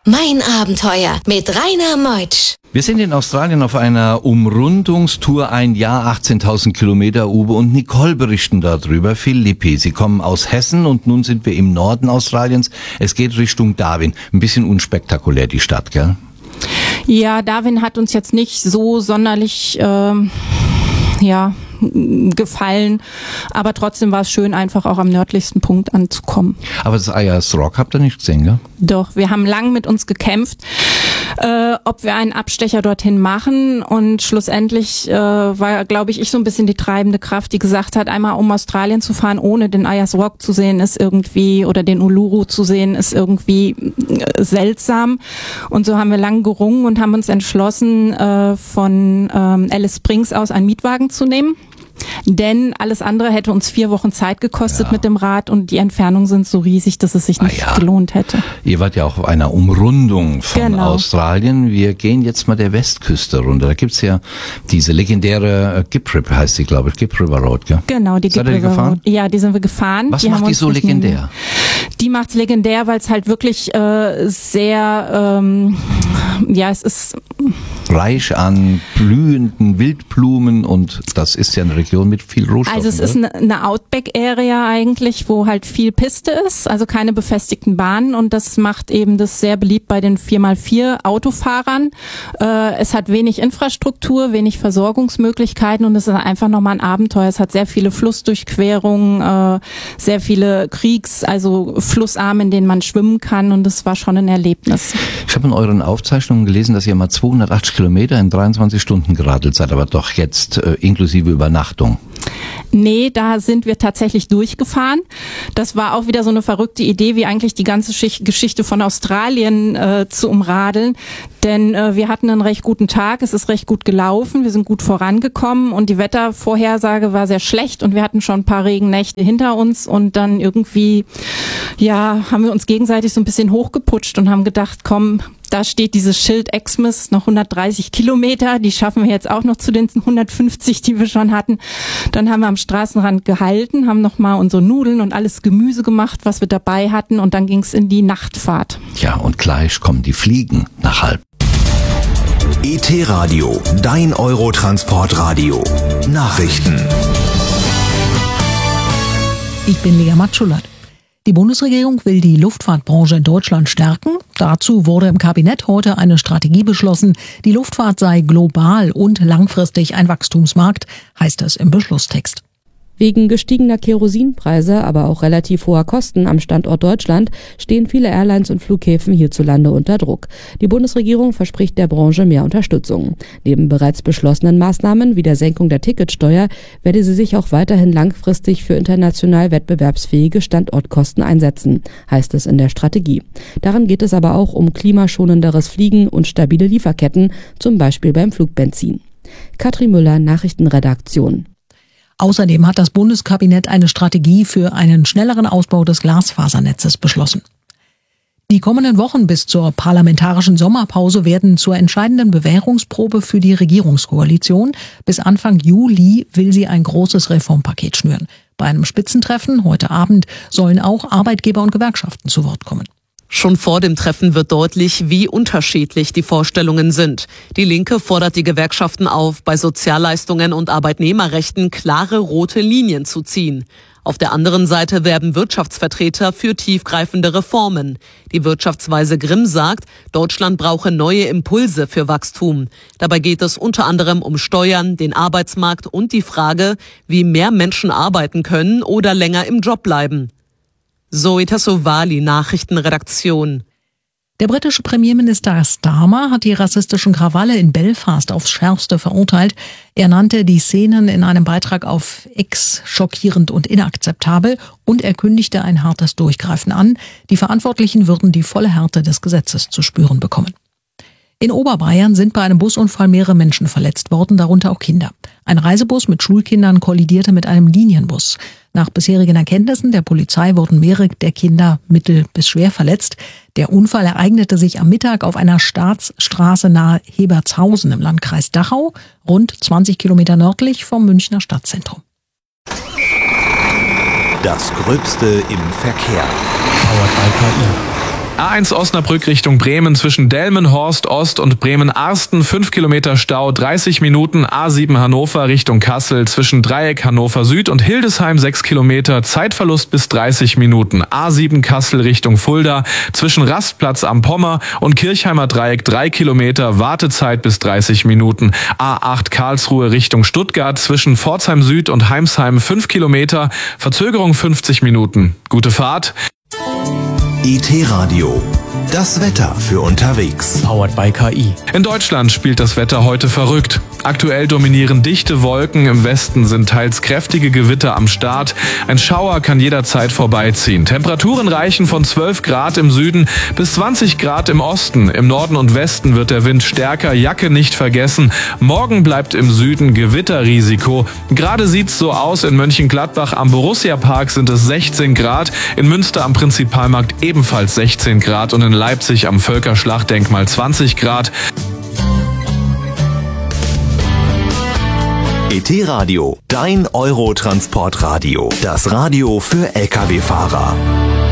Mein Abenteuer mit Rainer Meutsch. Wir sind in Australien auf einer Umrundungstour, ein Jahr, 18.000 Kilometer, Uwe und Nicole berichten darüber. Philippi, sie kommen aus Hessen und nun sind wir im Norden Australiens. Es geht Richtung Darwin. Ein bisschen unspektakulär die Stadt, gell? Ja, Darwin hat uns jetzt nicht so sonderlich gefallen, aber trotzdem war es schön, einfach auch am nördlichsten Punkt anzukommen. Aber das Ayers Rock habt ihr nicht gesehen, gell? Doch, wir haben lang mit uns gekämpft, ob wir einen Abstecher dorthin machen, und schlussendlich war, glaube ich, so ein bisschen die treibende Kraft, die gesagt hat, einmal um Australien zu fahren, ohne den Ayers Rock zu sehen, ist irgendwie, oder den Uluru zu sehen, ist irgendwie seltsam. Und so haben wir lang gerungen und haben uns entschlossen, von Alice Springs aus einen Mietwagen zu nehmen. Denn alles andere hätte uns 4 Wochen Zeit gekostet mit dem Rad, und die Entfernungen sind so riesig, dass es sich nicht gelohnt hätte. Ihr wart ja auch auf einer Umrundung von Australien. Wir gehen jetzt mal der Westküste runter. Da gibt's ja diese legendäre Gipp-River, heißt sie, glaube ich, Gipp-River Road, gell? Genau, die Gipp-River Road. Ja, die sind wir gefahren. Was macht die so legendär? Die macht's legendär, weil es halt wirklich sehr, es ist reich an blühenden Wildblumen, und das ist ja eine Region mit viel Rohstoffen. Also es ist eine Outback-Area eigentlich, wo halt viel Piste ist, also keine befestigten Bahnen, und das macht eben das sehr beliebt bei den 4x4 Autofahrern. Es hat wenig Infrastruktur, wenig Versorgungsmöglichkeiten, und es ist einfach nochmal ein Abenteuer. Es hat sehr viele Flussdurchquerungen, sehr viele also Flussarme, in denen man schwimmen kann, und das war schon ein Erlebnis. Ich habe in euren Aufzeichnungen gelesen, dass ihr mal 280 Kilometer in 23 Stunden geradelt seid, aber doch jetzt inklusive Übernachtung. Nee, da sind wir tatsächlich durchgefahren. Das war auch wieder so eine verrückte Idee, wie eigentlich die ganze Geschichte von Australien zu umradeln. Denn wir hatten einen recht guten Tag, es ist recht gut gelaufen, wir sind gut vorangekommen, und die Wettervorhersage war sehr schlecht, und wir hatten schon ein paar Regennächte hinter uns, und dann irgendwie, haben wir uns gegenseitig so ein bisschen hochgeputscht und haben gedacht, komm, da steht dieses Schild Xmas, noch 130 Kilometer, die schaffen wir jetzt auch noch zu den 150, die wir schon hatten. Dann haben wir am Straßenrand gehalten, haben nochmal unsere Nudeln und alles Gemüse gemacht, was wir dabei hatten, und dann ging's in die Nachtfahrt. Ja, und gleich kommen die Fliegen nach Halb. ET Radio, dein Eurotransportradio. Nachrichten. Ich bin Lea Matschulat. Die Bundesregierung will die Luftfahrtbranche in Deutschland stärken. Dazu wurde im Kabinett heute eine Strategie beschlossen. Die Luftfahrt sei global und langfristig ein Wachstumsmarkt, heißt es im Beschlusstext. Wegen gestiegener Kerosinpreise, aber auch relativ hoher Kosten am Standort Deutschland stehen viele Airlines und Flughäfen hierzulande unter Druck. Die Bundesregierung verspricht der Branche mehr Unterstützung. Neben bereits beschlossenen Maßnahmen wie der Senkung der Ticketsteuer werde sie sich auch weiterhin langfristig für international wettbewerbsfähige Standortkosten einsetzen, heißt es in der Strategie. Darin geht es aber auch um klimaschonenderes Fliegen und stabile Lieferketten, zum Beispiel beim Flugbenzin. Katrin Müller, Nachrichtenredaktion. Außerdem hat das Bundeskabinett eine Strategie für einen schnelleren Ausbau des Glasfasernetzes beschlossen. Die kommenden Wochen bis zur parlamentarischen Sommerpause werden zur entscheidenden Bewährungsprobe für die Regierungskoalition. Bis Anfang Juli will sie ein großes Reformpaket schnüren. Bei einem Spitzentreffen heute Abend sollen auch Arbeitgeber und Gewerkschaften zu Wort kommen. Schon vor dem Treffen wird deutlich, wie unterschiedlich die Vorstellungen sind. Die Linke fordert die Gewerkschaften auf, bei Sozialleistungen und Arbeitnehmerrechten klare rote Linien zu ziehen. Auf der anderen Seite werben Wirtschaftsvertreter für tiefgreifende Reformen. Die Wirtschaftsweise Grimm sagt, Deutschland brauche neue Impulse für Wachstum. Dabei geht es unter anderem um Steuern, den Arbeitsmarkt und die Frage, wie mehr Menschen arbeiten können oder länger im Job bleiben. Zoe Tassovali, Nachrichtenredaktion. Der britische Premierminister Starmer hat die rassistischen Krawalle in Belfast aufs Schärfste verurteilt. Er nannte die Szenen in einem Beitrag auf X schockierend und inakzeptabel, und er kündigte ein hartes Durchgreifen an. Die Verantwortlichen würden die volle Härte des Gesetzes zu spüren bekommen. In Oberbayern sind bei einem Busunfall mehrere Menschen verletzt worden, darunter auch Kinder. Ein Reisebus mit Schulkindern kollidierte mit einem Linienbus. Nach bisherigen Erkenntnissen der Polizei wurden mehrere der Kinder mittel- bis schwer verletzt. Der Unfall ereignete sich am Mittag auf einer Staatsstraße nahe Hebertshausen im Landkreis Dachau, rund 20 Kilometer nördlich vom Münchner Stadtzentrum. Das Gröbste im Verkehr. Powered by KI. A1 Osnabrück Richtung Bremen zwischen Delmenhorst Ost und Bremen-Arsten 5 Kilometer Stau, 30 Minuten. A7 Hannover Richtung Kassel zwischen Dreieck Hannover Süd und Hildesheim 6 Kilometer, Zeitverlust bis 30 Minuten. A7 Kassel Richtung Fulda zwischen Rastplatz am Pommer und Kirchheimer Dreieck 3 Kilometer, Wartezeit bis 30 Minuten. A8 Karlsruhe Richtung Stuttgart zwischen Pforzheim Süd und Heimsheim 5 Kilometer, Verzögerung 50 Minuten. Gute Fahrt. IT-Radio. Das Wetter für unterwegs. Powered by KI. In Deutschland spielt das Wetter heute verrückt. Aktuell dominieren dichte Wolken, im Westen sind teils kräftige Gewitter am Start. Ein Schauer kann jederzeit vorbeiziehen. Temperaturen reichen von 12 Grad im Süden bis 20 Grad im Osten. Im Norden und Westen wird der Wind stärker, Jacke nicht vergessen. Morgen bleibt im Süden Gewitterrisiko. Gerade sieht's so aus, in Mönchengladbach am Borussia-Park sind es 16 Grad, in Münster am Prinzipalmarkt ebenfalls 16 Grad und in Leipzig am Völkerschlachtdenkmal 20 Grad. IT-Radio, dein Eurotransportradio. Das Radio für Lkw-Fahrer.